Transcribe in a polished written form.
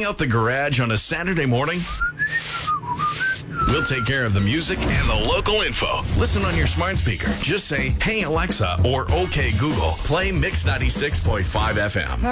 out the garage on a Saturday morning? We'll take care of the music and the local info. Listen on your smart speaker. Just say, "Hey Alexa," or "Okay Google, play Mix 96.5 FM."